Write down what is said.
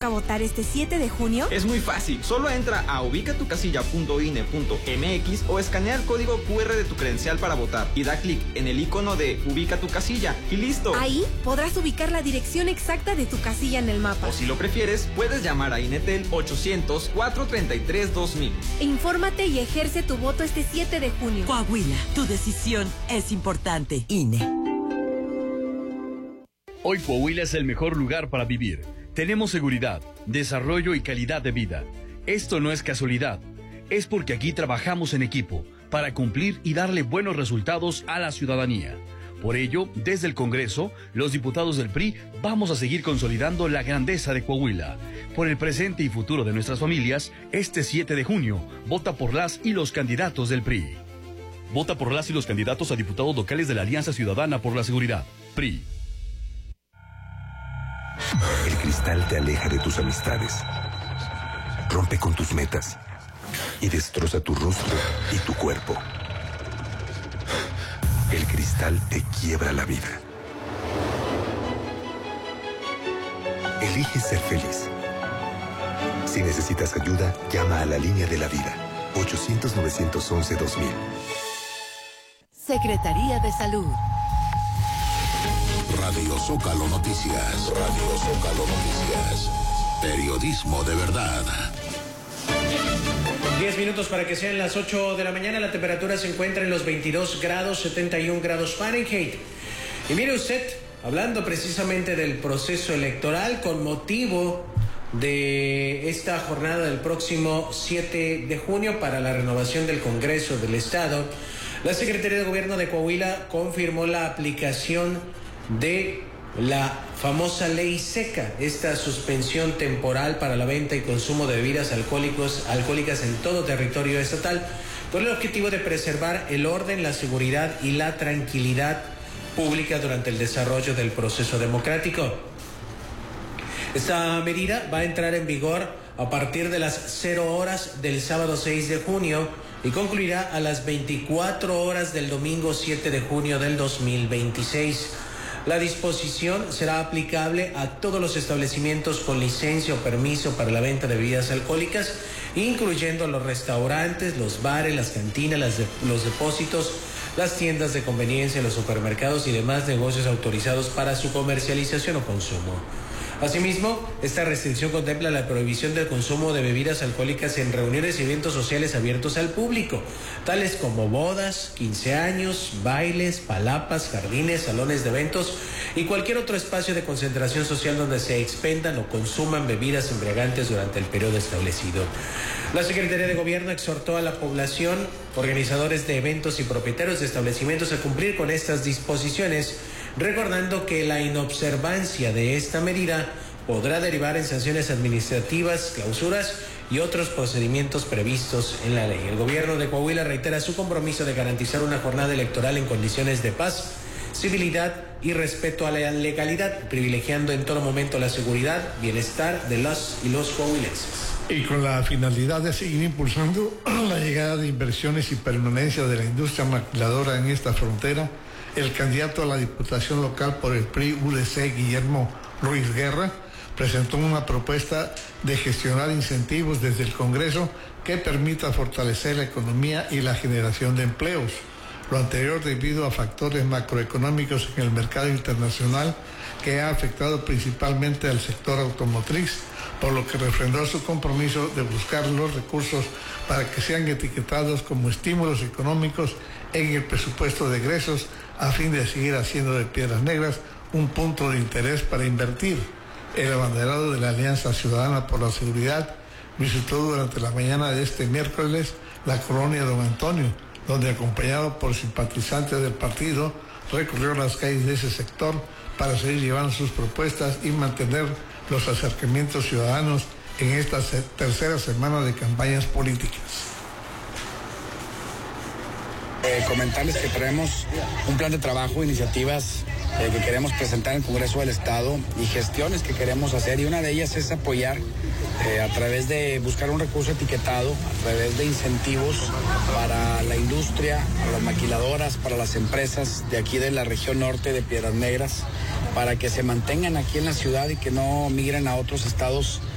toca votar este 7 de junio? Es muy fácil. Solo entra a ubicatucasilla.ine.mx o escanea el código QR de tu credencial para votar y da clic en el icono de Ubica tu casilla y listo. Ahí podrás ubicar la dirección exacta de tu casilla en el mapa. O si lo prefieres, puedes llamar a Inetel 800-433-2000. Infórmate y ejerce tu voto este 7 de junio. Coahuila, tu decisión es importante. INE. Hoy Coahuila es el mejor lugar para vivir. Tenemos seguridad, desarrollo y calidad de vida. Esto no es casualidad. Es porque aquí trabajamos en equipo para cumplir y darle buenos resultados a la ciudadanía. Por ello, desde el Congreso, los diputados del PRI vamos a seguir consolidando la grandeza de Coahuila. Por el presente y futuro de nuestras familias, este 7 de junio, vota por las y los candidatos del PRI. Vota por las y los candidatos a diputados locales de la Alianza Ciudadana por la Seguridad, PRI. El cristal te aleja de tus amistades, rompe con tus metas y destroza tu rostro y tu cuerpo. El cristal te quiebra la vida. Elige ser feliz. Si necesitas ayuda, llama a la línea de la vida. 800-911-2000. Secretaría de Salud. Radio Zócalo Noticias. Radio Zócalo Noticias. Periodismo de verdad. 10 minutos para que sean las 8 de la mañana. La temperatura se encuentra en los 22 grados, 71 grados Fahrenheit. Y mire usted, hablando precisamente del proceso electoral con motivo de esta jornada del próximo 7 de junio para la renovación del Congreso del Estado, la Secretaría de Gobierno de Coahuila confirmó la aplicación de la famosa ley seca, esta suspensión temporal para la venta y consumo de bebidas alcohólicas en todo territorio estatal, con el objetivo de preservar el orden, la seguridad y la tranquilidad pública durante el desarrollo del proceso democrático. Esta medida va a entrar en vigor a partir de las 0 horas del sábado 6 de junio y concluirá a las 24 horas del domingo 7 de junio del 2026. La disposición será aplicable a todos los establecimientos con licencia o permiso para la venta de bebidas alcohólicas, incluyendo los restaurantes, los bares, las cantinas, los depósitos, las tiendas de conveniencia, los supermercados y demás negocios autorizados para su comercialización o consumo. Asimismo, esta restricción contempla la prohibición del consumo de bebidas alcohólicas en reuniones y eventos sociales abiertos al público, tales como bodas, 15 años, bailes, palapas, jardines, salones de eventos y cualquier otro espacio de concentración social donde se expendan o consuman bebidas embriagantes durante el periodo establecido. La Secretaría de Gobierno exhortó a la población, organizadores de eventos y propietarios de establecimientos a cumplir con estas disposiciones, recordando que la inobservancia de esta medida podrá derivar en sanciones administrativas, clausuras y otros procedimientos previstos en la ley. El gobierno de Coahuila reitera su compromiso de garantizar una jornada electoral en condiciones de paz, civilidad y respeto a la legalidad, privilegiando en todo momento la seguridad, bienestar de las y los coahuilenses. Y con la finalidad de seguir impulsando la llegada de inversiones y permanencia de la industria maquiladora en esta frontera, el candidato a la Diputación Local por el PRI-UDC, Guillermo Ruiz Guerra, presentó una propuesta de gestionar incentivos desde el Congreso que permita fortalecer la economía y la generación de empleos. Lo anterior debido a factores macroeconómicos en el mercado internacional que ha afectado principalmente al sector automotriz, por lo que refrendó su compromiso de buscar los recursos para que sean etiquetados como estímulos económicos en el presupuesto de egresos a fin de seguir haciendo de Piedras Negras un punto de interés para invertir. El abanderado de la Alianza Ciudadana por la Seguridad visitó durante la mañana de este miércoles la colonia Don Antonio, donde acompañado por simpatizantes del partido recorrió las calles de ese sector para seguir llevando sus propuestas y mantener los acercamientos ciudadanos en esta tercera semana de campañas políticas. Comentarles que traemos un plan de trabajo, iniciativas que queremos presentar en el Congreso del Estado y gestiones que queremos hacer, y una de ellas es apoyar a través de buscar un recurso etiquetado, a través de incentivos para la industria, para las maquiladoras, para las empresas de aquí de la región norte de Piedras Negras, para que se mantengan aquí en la ciudad y que no migren a otros estados